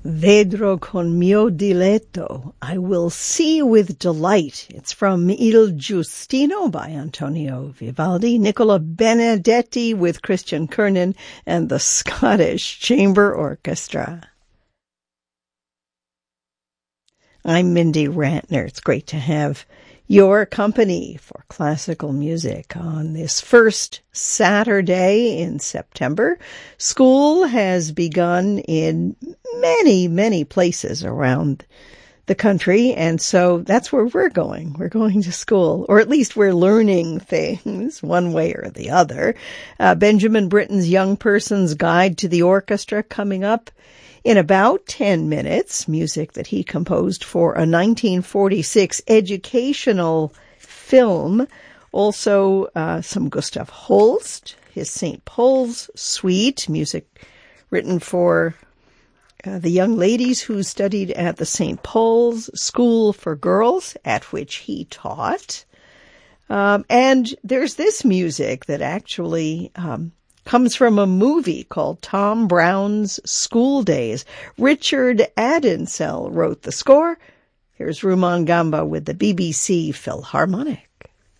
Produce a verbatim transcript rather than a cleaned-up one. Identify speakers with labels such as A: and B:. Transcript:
A: Vedrò con mio diletto. I will see with delight. It's from Il Giustino by Antonio Vivaldi, Nicola Benedetti with Christian Kernan, and the Scottish Chamber Orchestra. I'm Mindy Rantner. It's great to have your company for classical music on this first Saturday in September. School has begun in many, many places around the country, and so that's where we're going. We're going to school, or at least we're learning things one way or the other. Uh, Benjamin Britten's Young Person's Guide to the Orchestra coming up in about ten minutes, music that he composed for a nineteen forty-six educational film. Also, uh, some Gustav Holst, his Saint Paul's Suite, music written for uh, the young ladies who studied at the Saint Paul's School for Girls, at which he taught. Um, and there's this music that actually um, comes from a movie called Tom Brown's School Days. Richard Addinsell wrote the score. Here's Rumaan Gamba with the B B C Philharmonic.